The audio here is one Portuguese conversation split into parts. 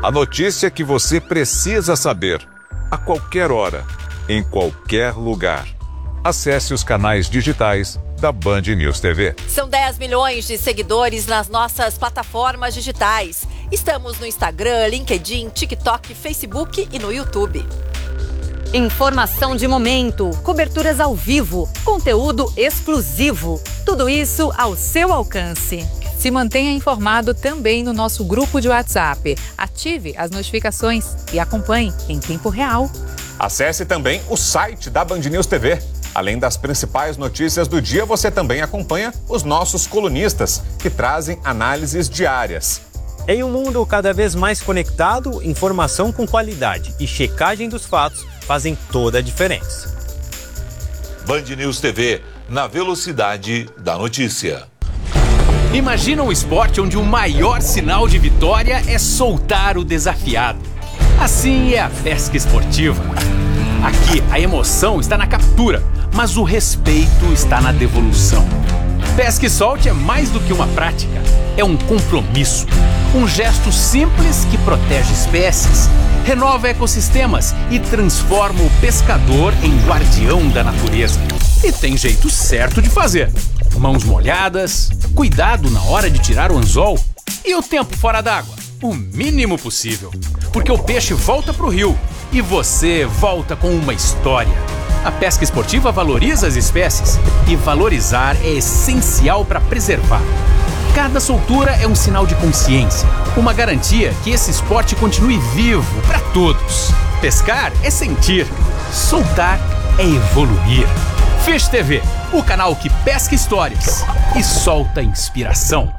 A notícia que você precisa saber, a qualquer hora, em qualquer lugar. Acesse os canais digitais da Band News TV. São 10 milhões de seguidores nas nossas plataformas digitais. Estamos no Instagram, LinkedIn, TikTok, Facebook e no YouTube. Informação de momento, coberturas ao vivo, conteúdo exclusivo. Tudo isso ao seu alcance. Se mantenha informado também no nosso grupo de WhatsApp. Ative as notificações e acompanhe em tempo real. Acesse também o site da Band News TV. Além das principais notícias do dia, você também acompanha os nossos colunistas, que trazem análises diárias. Em um mundo cada vez mais conectado, informação com qualidade e checagem dos fatos fazem toda a diferença. Band News TV, na velocidade da notícia. Imagina um esporte onde o maior sinal de vitória é soltar o desafiado. Assim é a pesca esportiva. Aqui a emoção está na captura, mas o respeito está na devolução. Pesca e solte é mais do que uma prática, é um compromisso. Um gesto simples que protege espécies, renova ecossistemas e transforma o pescador em guardião da natureza. E tem jeito certo de fazer. Mãos molhadas, cuidado na hora de tirar o anzol e o tempo fora d'água, o mínimo possível. Porque o peixe volta pro rio e você volta com uma história. A pesca esportiva valoriza as espécies e valorizar é essencial para preservar. Cada soltura é um sinal de consciência, uma garantia que esse esporte continue vivo para todos. Pescar é sentir, soltar é evoluir. Fish TV, o canal que pesca histórias e solta inspiração.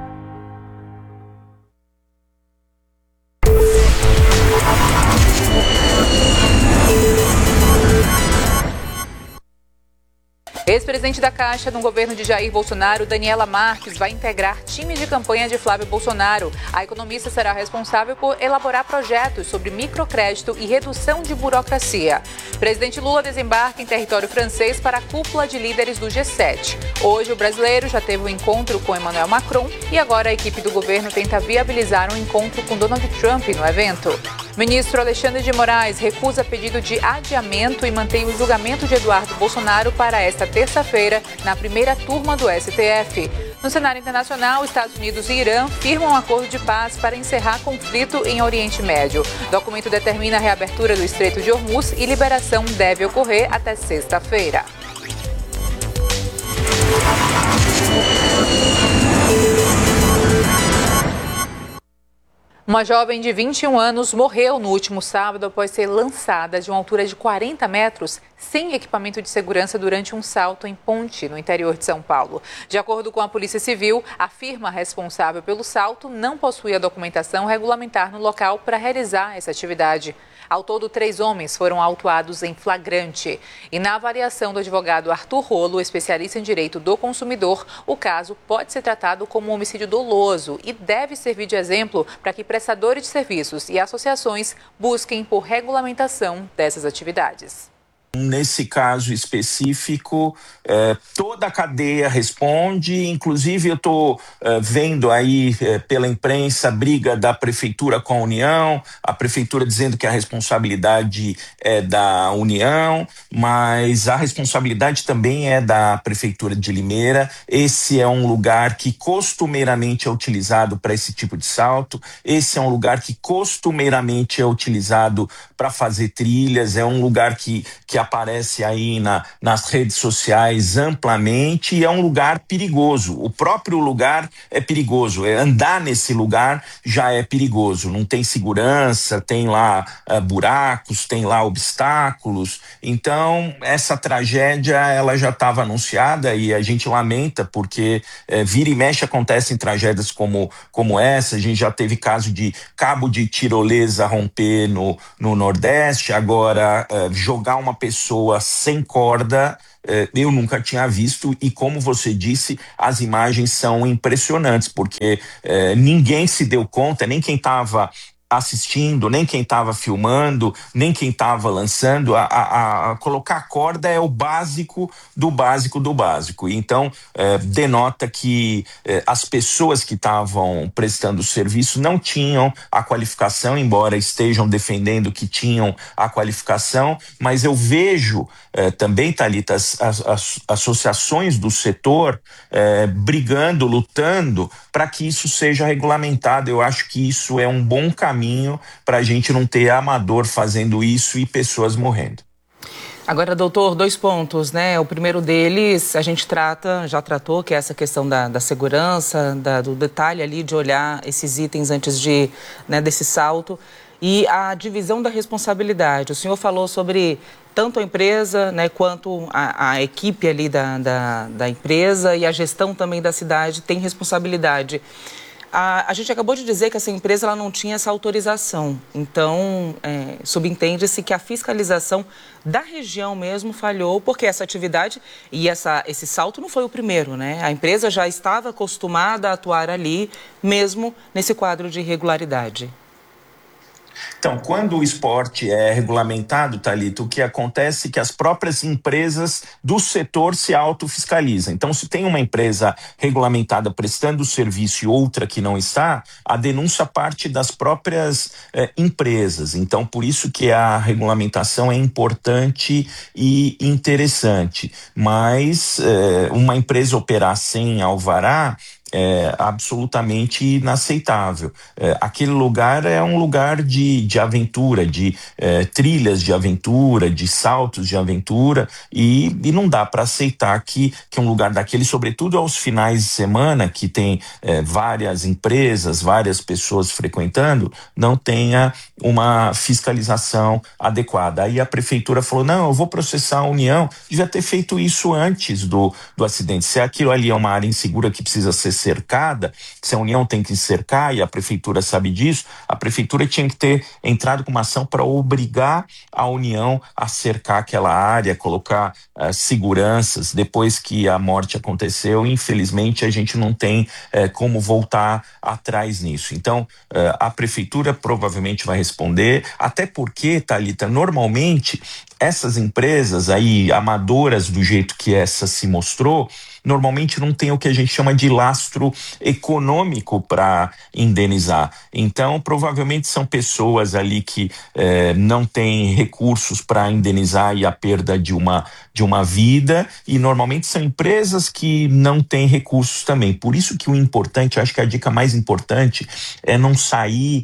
Ex-presidente da Caixa no governo de Jair Bolsonaro, Daniela Marques, vai integrar time de campanha de Flávio Bolsonaro. A economista será responsável por elaborar projetos sobre microcrédito e redução de burocracia. Presidente Lula desembarca em território francês para a cúpula de líderes do G7. Hoje, o brasileiro já teve um encontro com Emmanuel Macron e agora a equipe do governo tenta viabilizar um encontro com Donald Trump no evento. Ministro Alexandre de Moraes recusa pedido de adiamento e mantém o julgamento de Eduardo Bolsonaro para esta terça-feira, na primeira turma do STF. No cenário internacional, Estados Unidos e Irã firmam um acordo de paz para encerrar conflito em Oriente Médio. O documento determina a reabertura do Estreito de Hormuz e liberação deve ocorrer até sexta-feira. Uma jovem de 21 anos morreu no último sábado após ser lançada de uma altura de 40 metros sem equipamento de segurança durante um salto em Ponte, no interior de São Paulo. De acordo com a Polícia Civil, a firma responsável pelo salto não possuía documentação regulamentar no local para realizar essa atividade. Ao todo, 3 homens foram autuados em flagrante. E na avaliação do advogado Arthur Rolo, especialista em direito do consumidor, o caso pode ser tratado como um homicídio doloso e deve servir de exemplo para que prestadores de serviços e associações busquem por regulamentação dessas atividades. Nesse caso específico, toda a cadeia responde, inclusive eu estou vendo aí pela imprensa a briga da Prefeitura com a União, a Prefeitura dizendo que a responsabilidade é da União, mas a responsabilidade também é da Prefeitura de Limeira. Esse é um lugar que costumeiramente é utilizado para esse tipo de salto, esse é um lugar que costumeiramente é utilizado para fazer trilhas, é um lugar que aparece aí nas redes sociais amplamente e é um lugar perigoso. O próprio lugar é perigoso. Andar nesse lugar já é perigoso. Não tem segurança, tem lá buracos, tem lá obstáculos. Então, essa tragédia ela já estava anunciada e a gente lamenta porque vira e mexe acontecem tragédias como essa. A gente já teve caso de cabo de tirolesa romper no Nordeste, agora jogar uma pessoa sem corda, eu nunca tinha visto e como você disse, as imagens são impressionantes, porque ninguém se deu conta, nem quem estava assistindo, nem quem estava filmando, nem quem estava lançando. Colocar a corda é o básico do básico do básico. Então, denota que as pessoas que estavam prestando o serviço não tinham a qualificação, embora estejam defendendo que tinham a qualificação, mas eu vejo também, Thalita, as associações do setor brigando, lutando para que isso seja regulamentado. Eu acho que isso é um bom caminho para a gente não ter amador fazendo isso e pessoas morrendo. Agora, doutor, 2 pontos, né? O primeiro deles, a gente já tratou, que é essa questão da segurança, do detalhe ali de olhar esses itens antes desse salto. E a divisão da responsabilidade. O senhor falou sobre tanto a empresa, né, quanto a equipe ali da empresa e a gestão também da cidade tem responsabilidade. A gente acabou de dizer que essa empresa ela não tinha essa autorização. Então, subentende-se que a fiscalização da região mesmo falhou, porque essa atividade e esse salto não foi o primeiro, né? A empresa já estava acostumada a atuar ali, mesmo nesse quadro de irregularidade. Então, quando o esporte é regulamentado, Thalita, o que acontece é que as próprias empresas do setor se autofiscalizam. Então, se tem uma empresa regulamentada prestando serviço e outra que não está, a denúncia parte das próprias empresas. Então, por isso que a regulamentação é importante e interessante. Mas uma empresa operar sem alvará é absolutamente inaceitável. Aquele lugar é um lugar de aventura, de trilhas de aventura, de saltos de aventura, e não dá para aceitar que um lugar daquele, sobretudo aos finais de semana, que tem várias empresas, várias pessoas frequentando, não tenha uma fiscalização adequada. Aí a prefeitura falou, não, eu vou processar a União. Devia ter feito isso antes do acidente. Se aquilo ali é uma área insegura que precisa ser cercada, se a União tem que cercar e a prefeitura sabe disso, a prefeitura tinha que ter entrado com uma ação para obrigar a União a cercar aquela área, colocar seguranças. Depois que a morte aconteceu, infelizmente a gente não tem como voltar atrás nisso. Então, a prefeitura provavelmente vai responder, até porque, Thalita, normalmente essas empresas aí, amadoras do jeito que essa se mostrou, normalmente não tem o que a gente chama de lastro econômico para indenizar. Então, provavelmente são pessoas ali que não têm recursos para indenizar e a perda de uma vida, e normalmente são empresas que não têm recursos também. Por isso que o importante, acho que a dica mais importante é não sair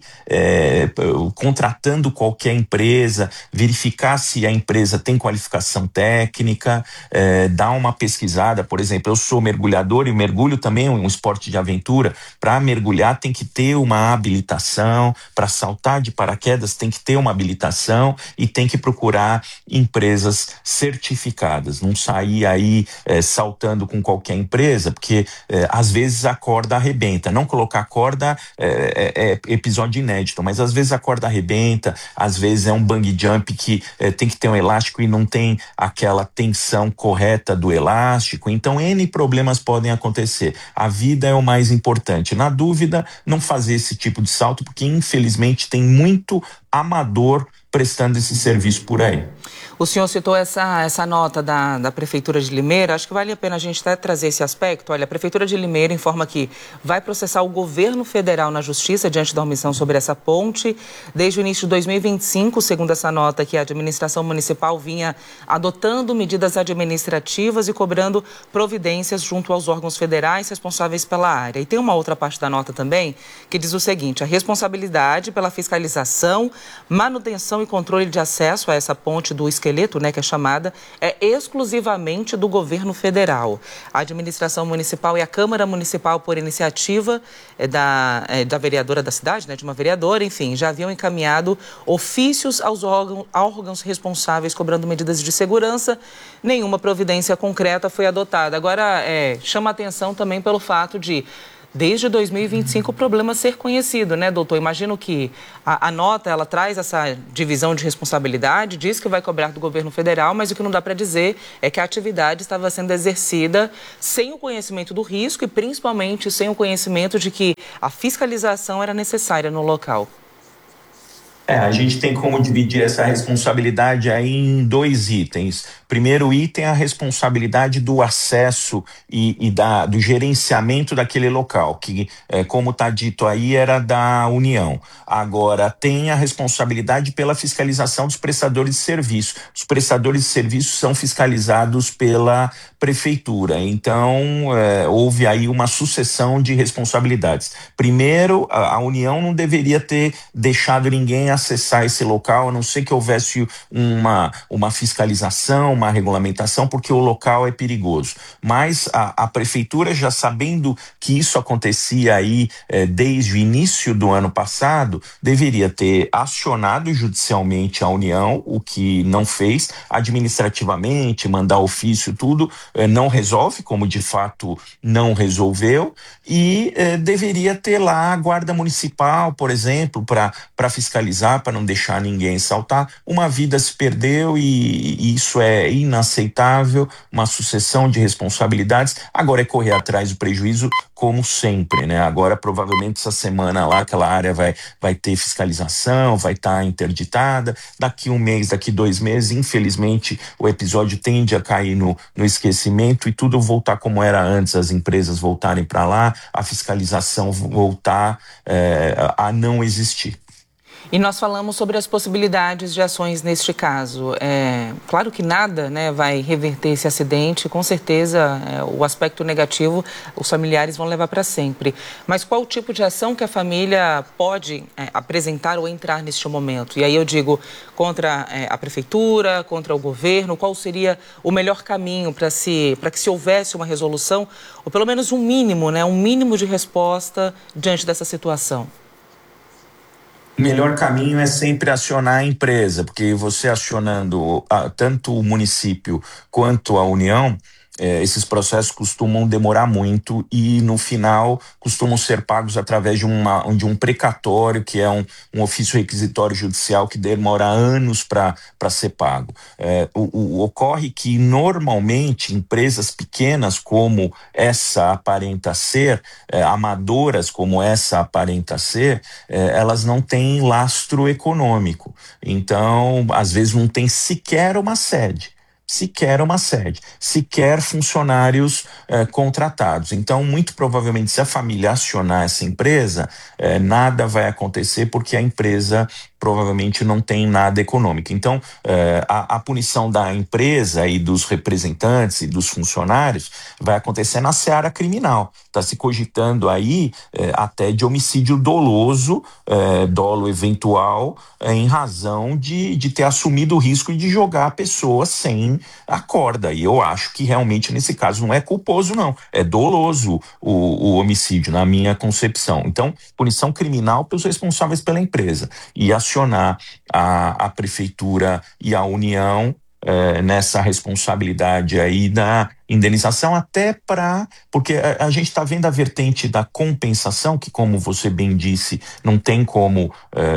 contratando qualquer empresa, verificar se a empresa tem qualificação técnica, dar uma pesquisada. Por exemplo, eu sou mergulhador e mergulho também é um esporte de aventura. Para mergulhar tem que ter uma habilitação, para saltar de paraquedas tem que ter uma habilitação e tem que procurar empresas certificadas. Não sair aí saltando com qualquer empresa, porque às vezes a corda arrebenta. Não colocar corda é episódio inédito, mas às vezes a corda arrebenta, às vezes é um bungee jump que tem que ter um elástico e não tem aquela tensão correta do elástico. Então, N problemas podem acontecer. A vida é o mais importante. Na dúvida, não fazer esse tipo de salto, porque infelizmente tem muito amador prestando esse serviço por aí. O senhor citou essa nota da Prefeitura de Limeira. Acho que vale a pena a gente até trazer esse aspecto. Olha, a Prefeitura de Limeira informa que vai processar o governo federal na Justiça diante da omissão sobre essa ponte. Desde o início de 2025, segundo essa nota, que a administração municipal vinha adotando medidas administrativas e cobrando providências junto aos órgãos federais responsáveis pela área. E tem uma outra parte da nota também que diz o seguinte: a responsabilidade pela fiscalização, manutenção e controle de acesso a essa ponte do esqueleto, né, que é chamada, é exclusivamente do governo federal. A administração municipal e a Câmara Municipal, por iniciativa da vereadora da cidade, né, de uma vereadora, enfim, já haviam encaminhado ofícios aos órgãos responsáveis cobrando medidas de segurança. Nenhuma providência concreta foi adotada. Agora, chama atenção também pelo fato de, desde 2025, o problema ser conhecido, né, doutor? Imagino que a nota, ela traz essa divisão de responsabilidade, diz que vai cobrar do governo federal, mas o que não dá para dizer é que a atividade estava sendo exercida sem o conhecimento do risco e, principalmente, sem o conhecimento de que a fiscalização era necessária no local. A gente tem como dividir essa responsabilidade aí em 2 itens. Primeiro item é a responsabilidade do acesso e do gerenciamento daquele local, que, como está dito aí, era da União. Agora, tem a responsabilidade pela fiscalização dos prestadores de serviço. Os prestadores de serviço são fiscalizados pela prefeitura. Então, houve aí uma sucessão de responsabilidades. Primeiro, a União não deveria ter deixado ninguém acessar esse local, a não ser que houvesse uma fiscalização, uma regulamentação, porque o local é perigoso. Mas a prefeitura, já sabendo que isso acontecia aí desde o início do ano passado, deveria ter acionado judicialmente a União, o que não fez, administrativamente, mandar ofício, tudo, não resolve, como de fato não resolveu, e deveria ter lá a Guarda Municipal, por exemplo, para fiscalizar, para não deixar ninguém saltar. Uma vida se perdeu e isso é inaceitável, uma sucessão de responsabilidades. Agora é correr atrás do prejuízo, como sempre, né? Agora, provavelmente, essa semana lá, aquela área vai ter fiscalização, vai estar interditada. Daqui 1 mês, daqui 2 meses, infelizmente, o episódio tende a cair no esquecimento e tudo voltar como era antes, as empresas voltarem para lá, a fiscalização voltar a não existir. E nós falamos sobre as possibilidades de ações neste caso. Claro que nada, né, vai reverter esse acidente, com certeza o aspecto negativo os familiares vão levar para sempre. Mas qual o tipo de ação que a família pode apresentar ou entrar neste momento? E aí eu digo, contra a prefeitura, contra o governo, qual seria o melhor caminho para que se houvesse uma resolução, ou pelo menos um mínimo, né, um mínimo de resposta diante dessa situação? O melhor caminho é sempre acionar a empresa, porque você acionando tanto o município quanto a União, esses processos costumam demorar muito e no final costumam ser pagos através de um precatório, que é um ofício requisitório judicial que demora anos para ser pago. Ocorre que normalmente empresas pequenas como essa aparenta ser, amadoras como essa aparenta ser, elas não têm lastro econômico. Então, às vezes não tem sequer uma sede, sequer funcionários contratados. Então, muito provavelmente, se a família acionar essa empresa, nada vai acontecer, porque a empresa provavelmente não tem nada econômico. Então, a punição da empresa e dos representantes e dos funcionários vai acontecer na seara criminal. Está se cogitando aí até de homicídio doloso, dolo eventual, em razão de ter assumido o risco de jogar a pessoa sem a corda. E eu acho que realmente nesse caso não é culposo, não. É doloso o homicídio, na minha concepção. Então, punição criminal pelos responsáveis pela empresa. E acionar a prefeitura e a União nessa responsabilidade aí da indenização, até porque a gente está vendo a vertente da compensação, que, como você bem disse, não tem como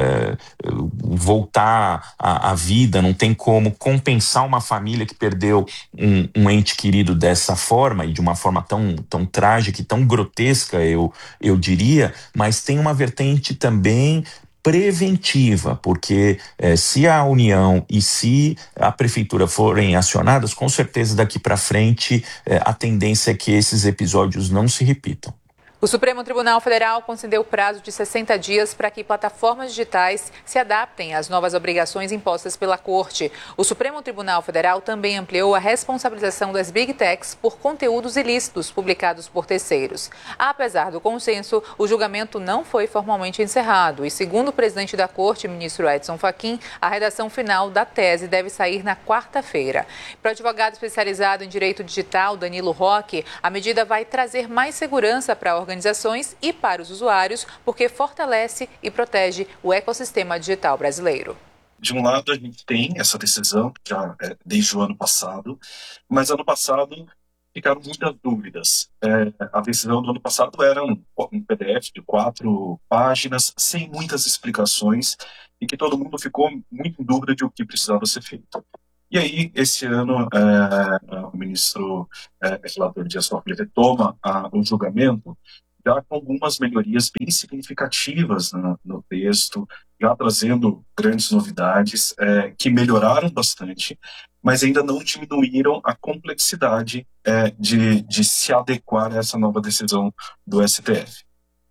voltar à vida, não tem como compensar uma família que perdeu um ente querido dessa forma, e de uma forma tão trágica e tão grotesca, eu diria, mas tem uma vertente também preventiva, porque se a União e se a prefeitura forem acionadas, com certeza daqui para frente a tendência é que esses episódios não se repitam. O Supremo Tribunal Federal concedeu prazo de 60 dias para que plataformas digitais se adaptem às novas obrigações impostas pela Corte. O Supremo Tribunal Federal também ampliou a responsabilização das Big Techs por conteúdos ilícitos publicados por terceiros. Apesar do consenso, o julgamento não foi formalmente encerrado e, segundo o presidente da Corte, ministro Edson Fachin, a redação final da tese deve sair na quarta-feira. Para o advogado especializado em direito digital, Danilo Roque, a medida vai trazer mais segurança para a organizações e para os usuários, porque fortalece e protege o ecossistema digital brasileiro. De um lado, a gente tem essa decisão já desde o ano passado, mas ano passado ficaram muitas dúvidas. A decisão do ano passado era um PDF de 4 páginas, sem muitas explicações, e que todo mundo ficou muito em dúvida de o que precisava ser feito. E aí, esse ano, o ministro relator Dias Toffoli retoma o julgamento, já com algumas melhorias bem significativas no texto, já trazendo grandes novidades que melhoraram bastante, mas ainda não diminuíram a complexidade de se adequar a essa nova decisão do STF.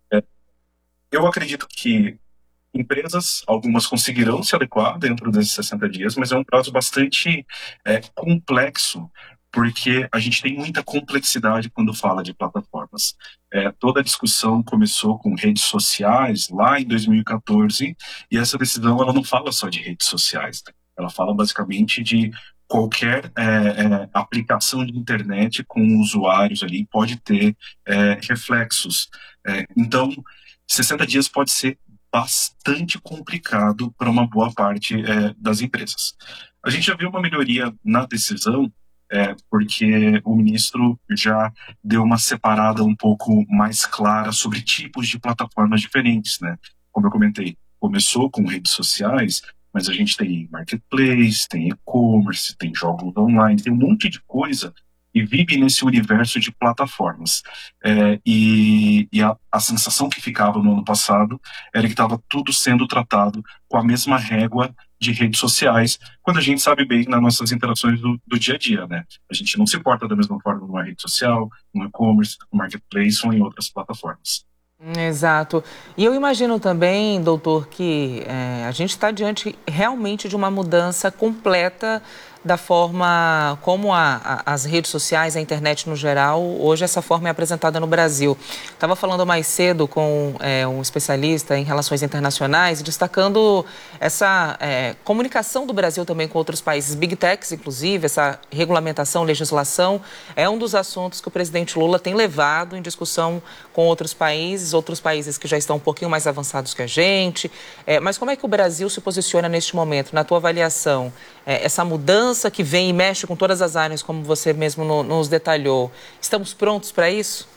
Eu acredito que empresas, algumas conseguirão se adequar dentro desses 60 dias, mas é um prazo bastante complexo, porque a gente tem muita complexidade quando fala de plataformas. Toda a discussão começou com redes sociais lá em 2014, e essa decisão ela não fala só de redes sociais, ela fala basicamente de qualquer aplicação de internet com usuários ali pode ter reflexos. Então, 60 dias pode ser bastante complicado para uma boa parte das empresas. A gente já viu uma melhoria na decisão, porque o ministro já deu uma separada um pouco mais clara sobre tipos de plataformas diferentes, né? Como eu comentei, começou com redes sociais, mas a gente tem marketplace, tem e-commerce, tem jogos online, tem um monte de coisa e vive nesse universo de plataformas. E a sensação que ficava no ano passado era que estava tudo sendo tratado com a mesma régua de redes sociais, quando a gente sabe bem nas nossas interações do dia a dia, né? A gente não se porta da mesma forma numa rede social, no e-commerce, no marketplace ou em outras plataformas. Exato. E eu imagino também, doutor, que a gente está diante realmente de uma mudança completa da forma como as redes sociais, a internet no geral, hoje essa forma é apresentada no Brasil. Estava falando mais cedo com um especialista em relações internacionais, destacando essa comunicação do Brasil também com outros países, Big Techs, inclusive, essa regulamentação, legislação, é um dos assuntos que o presidente Lula tem levado em discussão com outros países que já estão um pouquinho mais avançados que a gente. Mas como é que o Brasil se posiciona neste momento, na tua avaliação? Essa mudança que vem e mexe com todas as áreas, como você mesmo nos detalhou, estamos prontos para isso?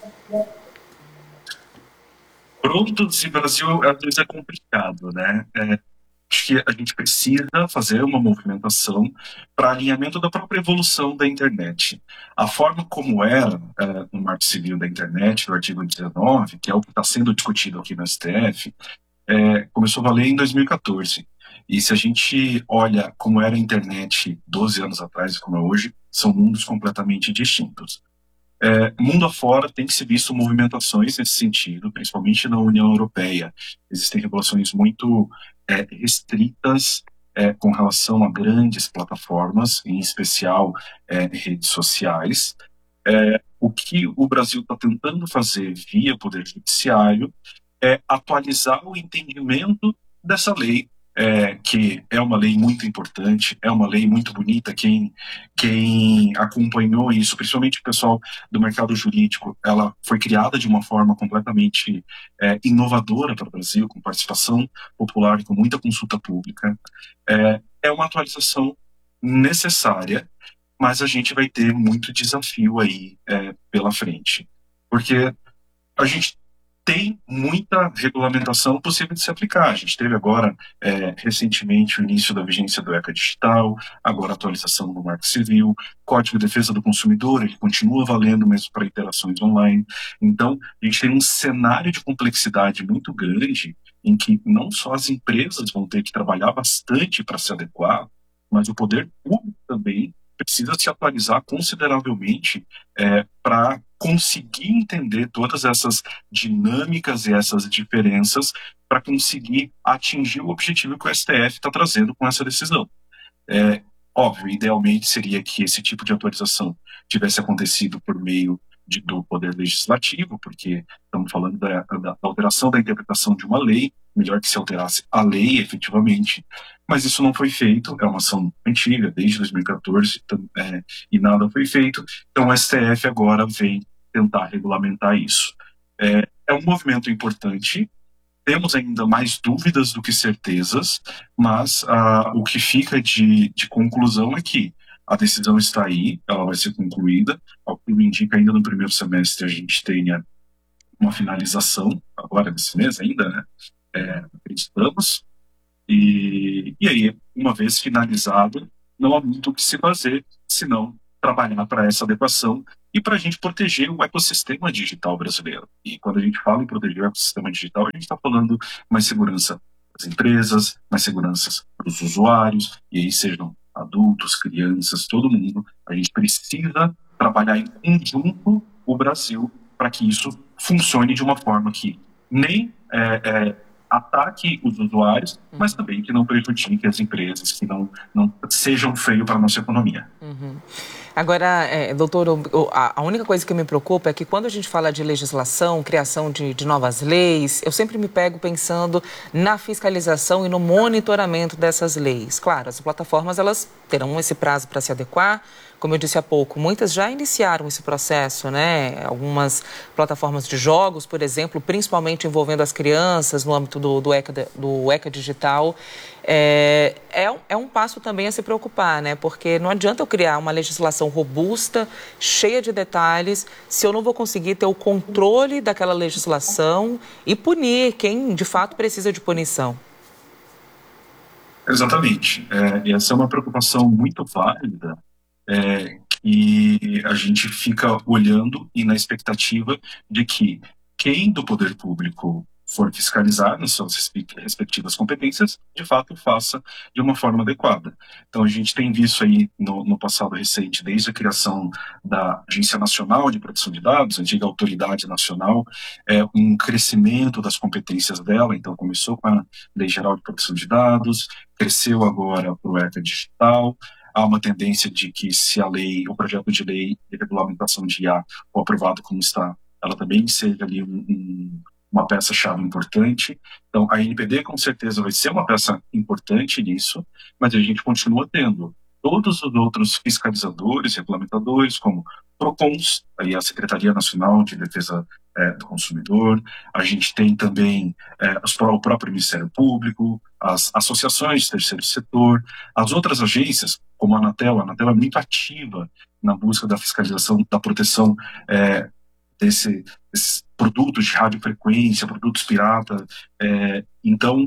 Prontos, e Brasil às vezes é complicado, né? Acho que a gente precisa fazer uma movimentação para alinhamento da própria evolução da internet. A forma como era no Marco Civil da Internet, do artigo 19, que é o que está sendo discutido aqui no STF, começou a valer em 2014. E se a gente olha como era a internet 12 anos atrás e como é hoje, são mundos completamente distintos. Mundo afora tem que se visto movimentações nesse sentido, principalmente na União Europeia. Existem regulações muito restritas com relação a grandes plataformas, em especial redes sociais. O que o Brasil está tentando fazer via Poder Judiciário é atualizar o entendimento dessa lei, que é uma lei muito importante, é uma lei muito bonita. Quem acompanhou isso, principalmente o pessoal do mercado jurídico, ela foi criada de uma forma completamente inovadora para o Brasil, com participação popular e com muita consulta pública. É uma atualização necessária, mas a gente vai ter muito desafio aí pela frente, porque a gente tem muita regulamentação possível de se aplicar. A gente teve agora, recentemente, o início da vigência do ECA Digital, agora a atualização do Marco Civil, Código de Defesa do Consumidor, que continua valendo mesmo para interações online. Então, a gente tem um cenário de complexidade muito grande, em que não só as empresas vão ter que trabalhar bastante para se adequar, mas o poder público também precisa se atualizar consideravelmente para conseguir entender todas essas dinâmicas e essas diferenças para conseguir atingir o objetivo que o STF está trazendo com essa decisão. Óbvio, idealmente seria que esse tipo de atualização tivesse acontecido por meio do Poder Legislativo, porque estamos falando da alteração da interpretação de uma lei, melhor que se alterasse a lei efetivamente, mas isso não foi feito, é uma ação antiga, desde 2014, e nada foi feito, então o STF agora vem tentar regulamentar isso. É um movimento importante, temos ainda mais dúvidas do que certezas, mas o que fica de conclusão é que a decisão está aí, ela vai ser concluída, ao que me indica ainda no primeiro semestre a gente tenha uma finalização, agora nesse mês ainda, né? Acreditamos. E aí, uma vez finalizado, não há muito o que se fazer, senão trabalhar para essa adequação e para a gente proteger o ecossistema digital brasileiro. E quando a gente fala em proteger o ecossistema digital, a gente está falando mais segurança as empresas, mais segurança para os usuários, e aí sejam adultos, crianças, todo mundo. A gente precisa trabalhar em conjunto o Brasil para que isso funcione de uma forma que nem ataque os usuários, mas também que não prejudique as empresas, que não sejam freio para a nossa economia. Agora, doutor, a única coisa que me preocupa é que quando a gente fala de legislação, criação de novas leis, eu sempre me pego pensando na fiscalização e no monitoramento dessas leis. Claro, as plataformas elas terão esse prazo para se adequar. Como eu disse há pouco, muitas já iniciaram esse processo, né? Algumas plataformas de jogos, por exemplo, principalmente envolvendo as crianças no âmbito do ECA Digital, é um passo também a se preocupar, né? Porque não adianta eu criar uma legislação robusta, cheia de detalhes, se eu não vou conseguir ter o controle daquela legislação e punir quem de fato precisa de punição. Exatamente. E essa é uma preocupação muito válida, que a gente fica olhando e na expectativa de que quem do poder público for fiscalizar nas suas respectivas competências, de fato faça de uma forma adequada. Então a gente tem visto aí no passado recente, desde a criação da Agência Nacional de Proteção de Dados, a antiga Autoridade Nacional, um crescimento das competências dela. Então começou com a Lei Geral de Proteção de Dados, cresceu agora para o ECA Digital. Há uma tendência de que se o projeto de lei de regulamentação de IA for aprovado como está, ela também seja ali uma peça-chave importante. Então, a ANPD com certeza vai ser uma peça importante nisso, mas a gente continua tendo todos os outros fiscalizadores, regulamentadores, como PROCONs, aí a Secretaria Nacional de Defesa do Consumidor, a gente tem também o próprio Ministério Público, as associações de terceiro setor, as outras agências, como a Anatel é muito ativa na busca da fiscalização, da proteção desses produtos de radiofrequência, produtos pirata. Então,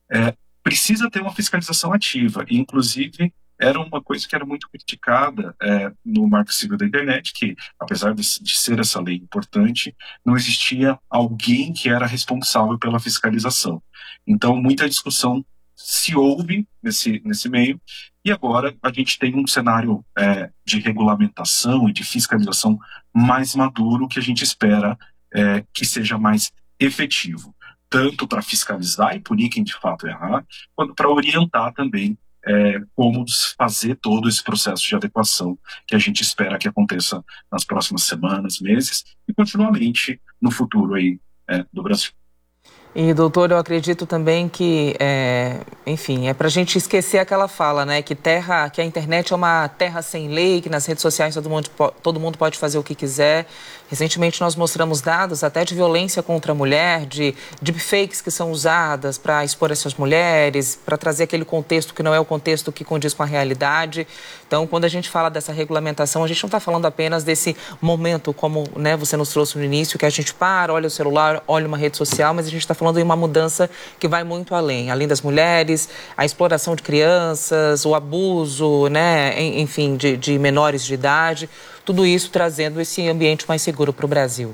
precisa ter uma fiscalização ativa, e, inclusive, era uma coisa que era muito criticada no Marco Civil da Internet, que, apesar de ser essa lei importante, não existia alguém que era responsável pela fiscalização. Então, muita discussão se houve nesse meio, e agora a gente tem um cenário de regulamentação e de fiscalização mais maduro, que a gente espera que seja mais efetivo, tanto para fiscalizar e punir quem de fato errar, quanto para orientar também como fazer todo esse processo de adequação que a gente espera que aconteça nas próximas semanas, meses e continuamente no futuro aí do Brasil. E, doutor, eu acredito também que, enfim, para a gente esquecer aquela fala, né, que a internet é uma terra sem lei, que nas redes sociais todo mundo pode fazer o que quiser. Recentemente nós mostramos dados até de violência contra a mulher, de deepfakes que são usadas para expor essas mulheres, para trazer aquele contexto que não é o contexto que condiz com a realidade. Então, quando a gente fala dessa regulamentação, a gente não está falando apenas desse momento, como, né, você nos trouxe no início, que a gente olha o celular, olha uma rede social, mas a gente está falando de uma mudança que vai muito além das mulheres, a exploração de crianças, o abuso, né, enfim, de menores de idade, tudo isso trazendo esse ambiente mais seguro para o Brasil.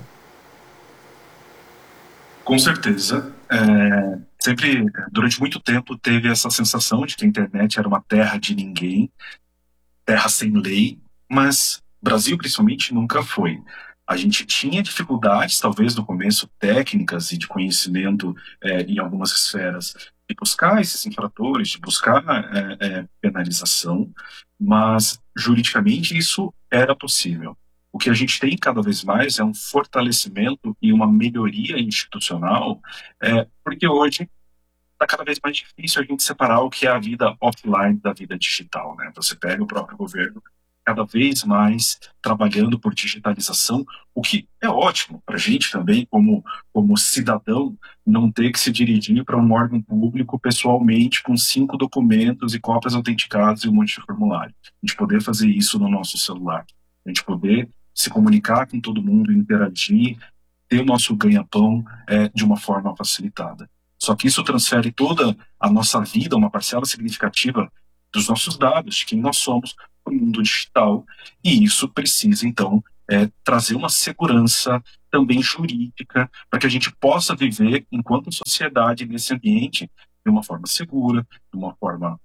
Com certeza. Sempre, durante muito tempo, teve essa sensação de que a internet era uma terra de ninguém, terra sem lei, mas Brasil, principalmente, nunca foi. A gente tinha dificuldades, talvez no começo, técnicas e de conhecimento em algumas esferas, de buscar esses infratores, de buscar penalização, mas juridicamente isso era possível. O que a gente tem cada vez mais é um fortalecimento e uma melhoria institucional, porque hoje está cada vez mais difícil a gente separar o que é a vida offline da vida digital, né? Você pega o próprio governo cada vez mais trabalhando por digitalização, o que é ótimo para a gente também, como cidadão, não ter que se dirigir para um órgão público pessoalmente com 5 documentos e cópias autenticadas e um monte de formulário. A gente poder fazer isso no nosso celular, a gente poder se comunicar com todo mundo, interagir, ter o nosso ganha-pão de uma forma facilitada. Só que isso transfere toda a nossa vida, uma parcela significativa dos nossos dados, de quem nós somos, para o mundo digital, e isso precisa, então, trazer uma segurança também jurídica para que a gente possa viver, enquanto sociedade, nesse ambiente de uma forma segura, de uma forma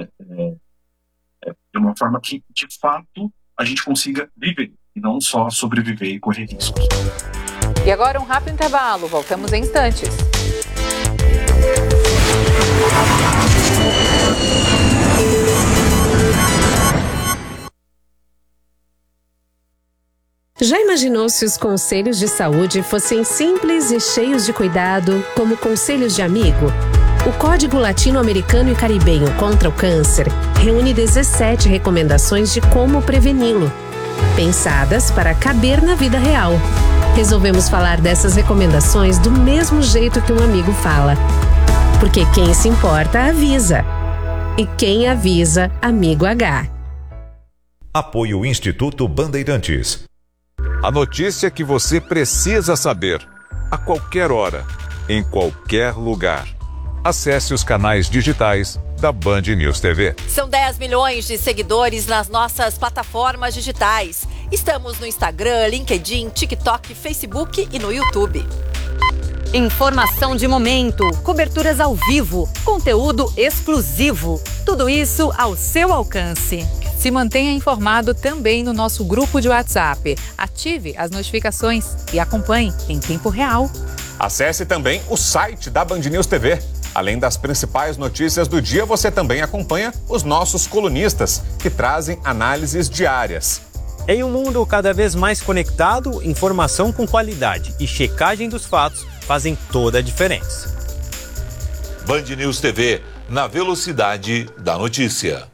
que, de fato, a gente consiga viver, e não só sobreviver e correr riscos. E agora um rápido intervalo, voltamos em instantes. Já imaginou se os conselhos de saúde fossem simples e cheios de cuidado, como conselhos de amigo? O Código Latino-Americano e Caribenho contra o Câncer reúne 17 recomendações de como preveni-lo, pensadas para caber na vida real. Resolvemos falar dessas recomendações do mesmo jeito que um amigo fala. Porque quem se importa, avisa. E quem avisa, amigo H. Apoio Instituto Bandeirantes. A notícia que você precisa saber, a qualquer hora, em qualquer lugar. Acesse os canais digitais da Band News TV. São 10 milhões de seguidores nas nossas plataformas digitais. Estamos no Instagram, LinkedIn, TikTok, Facebook e no YouTube. Informação de momento, coberturas ao vivo, conteúdo exclusivo. Tudo isso ao seu alcance. Se mantenha informado também no nosso grupo de WhatsApp. Ative as notificações e acompanhe em tempo real. Acesse também o site da Band News TV. Além das principais notícias do dia, você também acompanha os nossos colunistas, que trazem análises diárias. Em um mundo cada vez mais conectado, informação com qualidade e checagem dos fatos fazem toda a diferença. Band News TV, na velocidade da notícia.